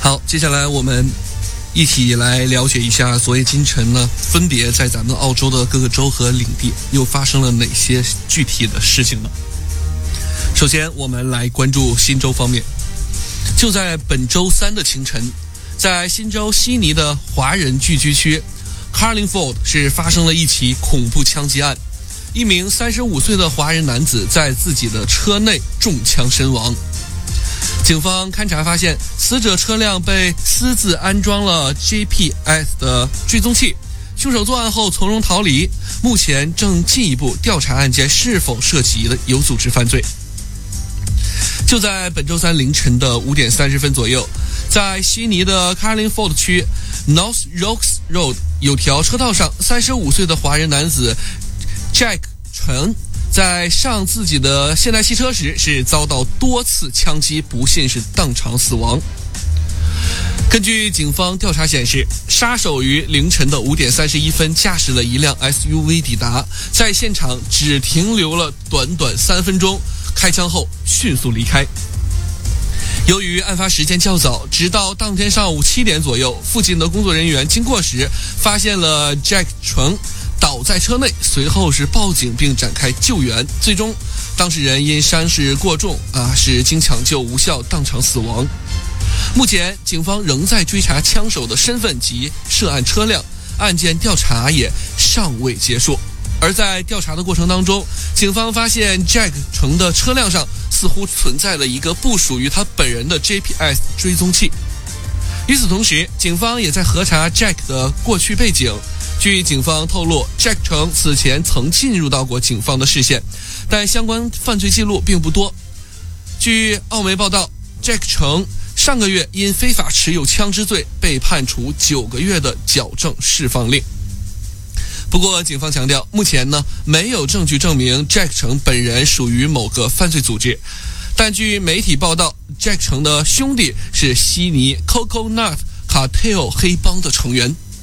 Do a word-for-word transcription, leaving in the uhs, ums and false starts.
好，接下来我们一起来了解一下昨夜今晨呢，分别在咱们澳洲的各个州和领地又发生了哪些具体的事情呢？首先，我们来关注新州方面。就在本周三的清晨，在新州悉尼的华人聚居区 Carlingford 是发生了一起恐怖枪击案，一名三十五岁的华人男子在自己的车内中枪身亡。警方勘查发现，死者车辆被私自安装了 G P S 的追踪器，凶手作案后从容逃离，目前正进一步调查案件是否涉及的有组织犯罪。就在本周三凌晨的五点三十分左右，在悉尼的 Carlingford 区 North Rocks Road 有条车道上，三十五岁的华人男子 Jack 陈在上自己的现代汽车时是遭到多次枪击，不幸是当场死亡。根据警方调查显示，杀手于凌晨的五点三十一分驾驶了一辆 S U V 抵达，在现场只停留了短短三分钟，开枪后迅速离开。由于案发时间较早，直到当天上午七点左右，附近的工作人员经过时发现了 Jack 陈倒在车内，随后是报警并展开救援，最终当事人因伤势过重啊，是经抢救无效当场死亡。目前警方仍在追查枪手的身份及涉案车辆，案件调查也尚未结束。而在调查的过程当中，警方发现 Jack 乘的车辆上似乎存在了一个不属于他本人的 G P S 追踪器。与此同时，警方也在核查 Jack 的过去背景。据警方透露， Jack 陈此前曾进入到过警方的视线，但相关犯罪记录并不多。据澳媒报道， Jack 陈上个月因非法持有枪支罪被判处九个月的矫正释放令。不过警方强调，目前呢没有证据证明 Jack 陈本人属于某个犯罪组织，但据媒体报道， Jack 陈的兄弟是悉尼 Coconut Cartel 黑帮的成员。